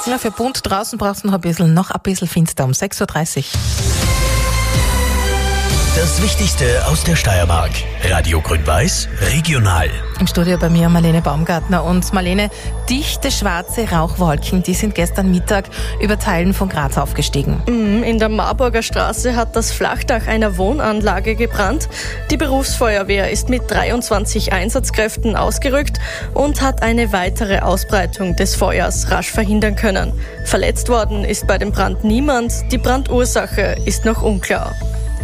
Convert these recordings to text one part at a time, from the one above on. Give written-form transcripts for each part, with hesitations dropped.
Ja, für bunt draußen brauchst du noch ein bisschen finster um 6.30 Uhr. Das Wichtigste aus der Steiermark. Radio Grün-Weiß, regional. Im Studio bei mir Marlene Baumgartner. Und Marlene, dichte schwarze Rauchwolken, die sind gestern Mittag über Teilen von Graz aufgestiegen. In der Marburger Straße hat das Flachdach einer Wohnanlage gebrannt. Die Berufsfeuerwehr ist mit 23 Einsatzkräften ausgerückt und hat eine weitere Ausbreitung des Feuers rasch verhindern können. Verletzt worden ist bei dem Brand niemand. Die Brandursache ist noch unklar.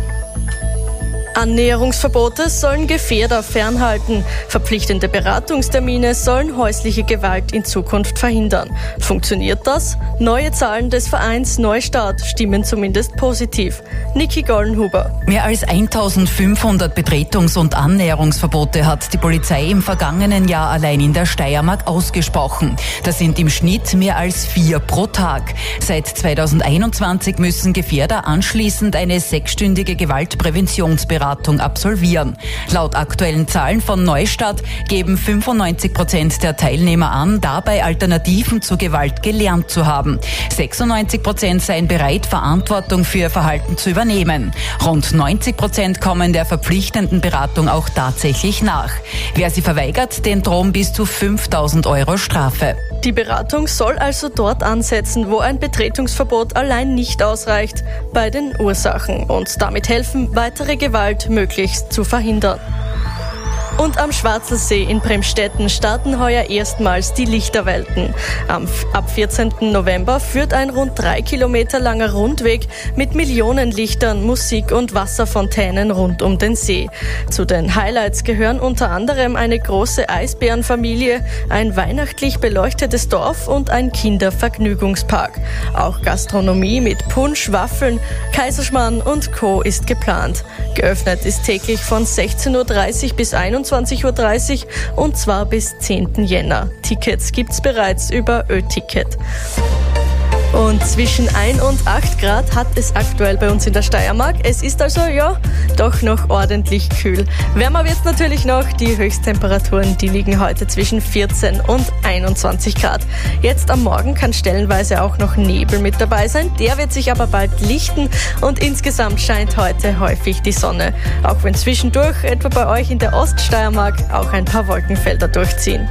Annäherungsverbote sollen Gefährder fernhalten. Verpflichtende Beratungstermine sollen häusliche Gewalt in Zukunft verhindern. Funktioniert das? Neue Zahlen des Vereins Neustart stimmen zumindest positiv. Niki Gollenhuber. Mehr als 1500 Betretungs- und Annäherungsverbote hat die Polizei im vergangenen Jahr allein in der Steiermark ausgesprochen. Das sind im Schnitt mehr als 4 pro Tag. Seit 2021 müssen Gefährder anschließend eine 6-stündige Gewaltpräventionsberatung absolvieren. Laut aktuellen Zahlen von Neustart geben 95% der Teilnehmer an, dabei Alternativen zur Gewalt gelernt zu haben. 96% seien bereit, Verantwortung für ihr Verhalten zu übernehmen. Rund 90% kommen der verpflichtenden Beratung auch tatsächlich nach. Wer sie verweigert, den drohen bis zu 5.000 Euro Strafe. Die Beratung soll also dort ansetzen, wo ein Betretungsverbot allein nicht ausreicht, bei den Ursachen und damit helfen, weitere Gewalt möglichst zu verhindern. Und am Schwarzelsee in Bremstetten starten heuer erstmals die Lichterwelten. Ab 14. November führt ein rund 3 Kilometer langer Rundweg mit Millionen Lichtern, Musik und Wasserfontänen rund um den See. Zu den Highlights gehören unter anderem eine große Eisbärenfamilie, ein weihnachtlich beleuchtetes Dorf und ein Kindervergnügungspark. Auch Gastronomie mit Punsch, Waffeln, Kaiserschmarrn und Co. ist geplant. Geöffnet ist täglich von 16.30 Uhr bis 21.30 Uhr und zwar bis 10. Jänner. Tickets gibt's bereits über Ö-Ticket. Und zwischen 1 und 8 Grad hat es aktuell bei uns in der Steiermark. Es ist also, doch noch ordentlich kühl. Wärmer wird's natürlich noch. Die Höchsttemperaturen, die liegen heute zwischen 14 und 21 Grad. Jetzt am Morgen kann stellenweise auch noch Nebel mit dabei sein. Der wird sich aber bald lichten und insgesamt scheint heute häufig die Sonne. Auch wenn zwischendurch, etwa bei euch in der Oststeiermark, auch ein paar Wolkenfelder durchziehen.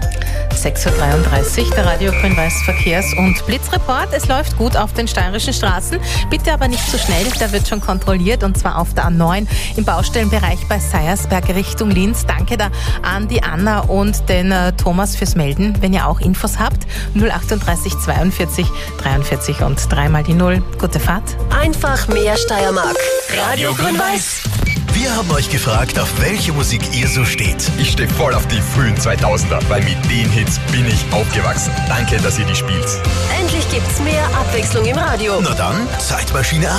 6.33 Uhr, der Radio Grün-Weiß Verkehrs- und Blitzreport. Es läuft gut auf den steirischen Straßen. Bitte aber nicht zu schnell, da wird schon kontrolliert und zwar auf der A9 im Baustellenbereich bei Seiersberg Richtung Linz. Danke da an die Anna und den Thomas fürs Melden. Wenn ihr auch Infos habt, 038 42 43 und 3 mal die 0. Gute Fahrt. Einfach mehr Steiermark. Radio Grün-Weiß. Wir haben euch gefragt, auf welche Musik ihr so steht. Ich stehe voll auf die frühen 2000er, weil mit den Hits bin ich aufgewachsen. Danke, dass ihr die spielt. Endlich gibt's mehr Abwechslung im Radio. Na dann, Zeitmaschine an.